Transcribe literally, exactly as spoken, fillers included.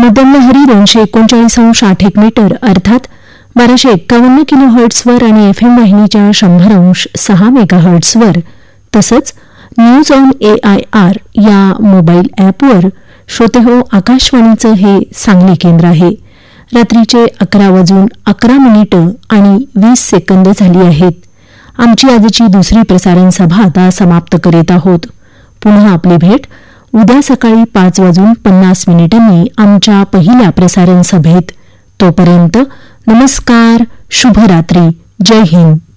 मध्यम लहरी दोनशे एकोणचाळीस अंश आठ एक मीटर अर्थात बाराशे एक्कावन्न किलो हर्ट्सवर आणि एफ एम वाहिनीच्या शंभर अंश सहा मेगा हर्ट्सवर तसंच news on A I R या मोबाईल ॲपवर श्रोते हो, आकाशवाणीचं हे सांगली केंद्र आहे. रात्रीचे अकरा वाजून अकरा मिनिटं आणि वीस सेकंद झाली आहेत. आमची आजची दुसरी प्रसारण सभा आता समाप्त करीत आहोत. पुन्हा आपली भेट उद्या सकाळी पाच वाजून पन्नास मिनिटांनी आमच्या पहिल्या प्रसारण सभेत. तोपर्यंत नमस्कार, शुभरात्री, जय हिंद.